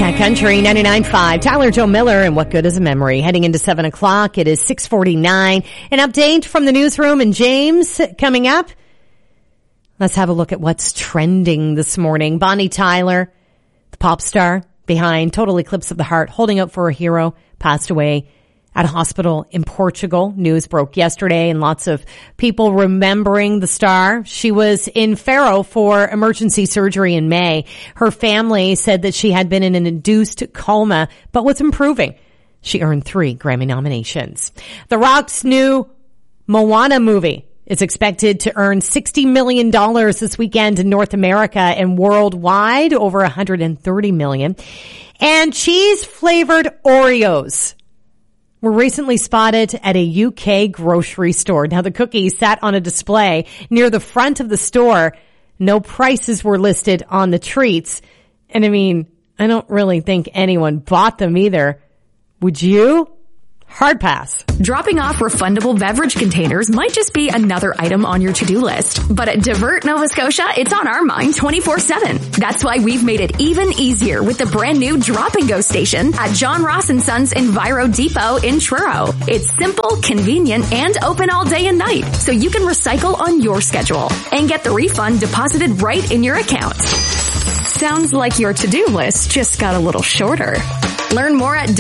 Country 99.5. Tyler Joe Miller and What Good is a Memory. Heading into 7 o'clock. It is 6:49. An update from the newsroom and James coming up. Let's have a look at what's trending this morning. Bonnie Tyler, the pop star behind Total Eclipse of the Heart, Holding Out for a Hero, passed away at a hospital in Portugal. News broke yesterday and lots of people remembering the star. She was in Faro for emergency surgery in May. Her family said that she had been in an induced coma, but was improving. She earned 3 Grammy nominations. The Rock's new Moana movie is expected to earn $60 million this weekend in North America and worldwide, over $130 million. And cheese-flavored Oreos were recently spotted at a UK grocery store. Now, the cookies sat on a display near the front of the store. No prices were listed on the treats. And I mean, I don't really think anyone bought them either. Would you? Hard pass. Dropping off refundable beverage containers might just be another item on your to-do list. But at Divert Nova Scotia, it's on our mind 24/7. That's why we've made it even easier with the brand new Drop and Go station at John Ross & Sons Enviro Depot in Truro. It's simple, convenient, and open all day and night, so you can recycle on your schedule and get the refund deposited right in your account. Sounds like your to-do list just got a little shorter. Learn more at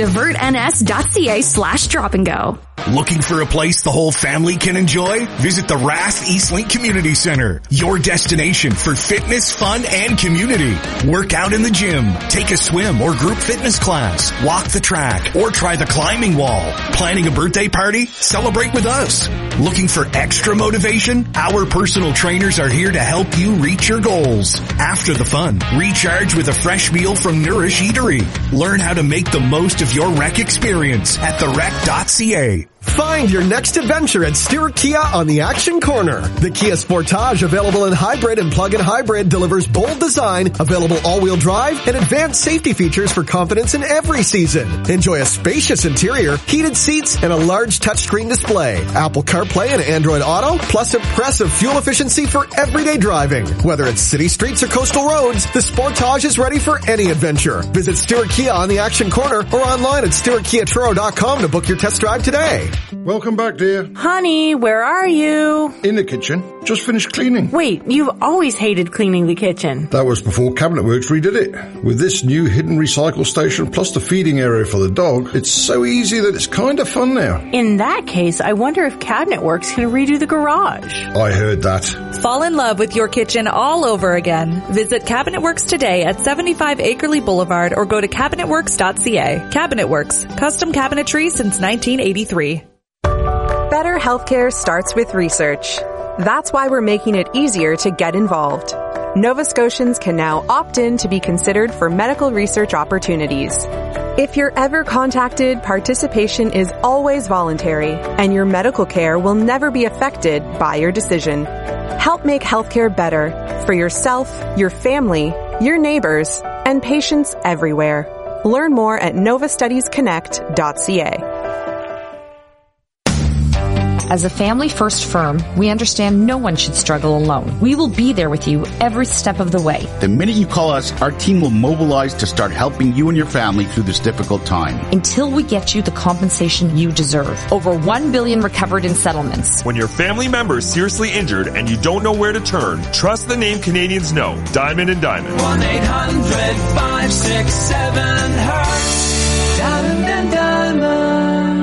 divertns.ca/drop-and-go. Looking for a place the whole family can enjoy? Visit the Rath Eastlink Community Center, your destination for fitness, fun, and community. Work out in the gym, take a swim or group fitness class, walk the track, or try the climbing wall. Planning a birthday party? Celebrate with us. Looking for extra motivation? Our personal trainers are here to help you reach your goals. After the fun, recharge with a fresh meal from Nourish Eatery. Learn how to make the most of your rec experience at therec.ca. Find your next adventure at Stewart Kia on the Action Corner. The Kia Sportage, available in hybrid and plug-in hybrid, delivers bold design, available all-wheel drive, and advanced safety features for confidence in every season. Enjoy a spacious interior, heated seats, and a large touchscreen display. Apple CarPlay and Android Auto, plus impressive fuel efficiency for everyday driving. Whether it's city streets or coastal roads, the Sportage is ready for any adventure. Visit Stewart Kia on the Action Corner or online at StewartKiaTruro.com to book your test drive today. Welcome back, dear. Honey, where are you? In the kitchen. Just finished cleaning. Wait, you've always hated cleaning the kitchen. That was before Cabinet Works redid it. With this new hidden recycle station plus the feeding area for the dog, it's so easy that it's kind of fun now. In that case, I wonder if Cabinet Works can redo the garage. I heard that. Fall in love with your kitchen all over again. Visit Cabinet Works today at 75 Akerley Boulevard or go to cabinetworks.ca. Cabinet Works, custom cabinetry since 1983. Better healthcare starts with research. That's why we're making it easier to get involved. Nova Scotians can now opt in to be considered for medical research opportunities. If you're ever contacted, participation is always voluntary, and your medical care will never be affected by your decision. Help make healthcare better for yourself, your family, your neighbors, and patients everywhere. Learn more at novastudiesconnect.ca. As a family-first firm, we understand no one should struggle alone. We will be there with you every step of the way. The minute you call us, our team will mobilize to start helping you and your family through this difficult time. Until we get you the compensation you deserve. Over $1 billion recovered in settlements. When your family member is seriously injured and you don't know where to turn, trust the name Canadians know. Diamond and Diamond. 1-800-567-HURT. Diamond and Diamond.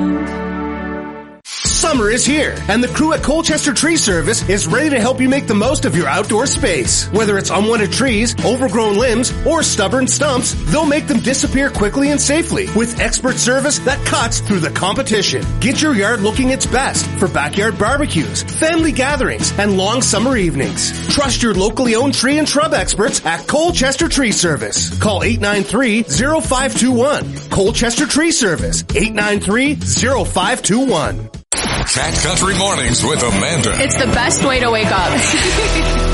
Summer is here, and the crew at Colchester Tree Service is ready to help you make the most of your outdoor space. Whether it's unwanted trees, overgrown limbs, or stubborn stumps, they'll make them disappear quickly and safely with expert service that cuts through the competition. Get your yard looking its best for backyard barbecues, family gatherings, and long summer evenings. Trust your locally owned tree and shrub experts at Colchester Tree Service. Call 893-0521. Colchester Tree Service, 893-0521. Cat Country Mornings with Amanda. It's the best way to wake up.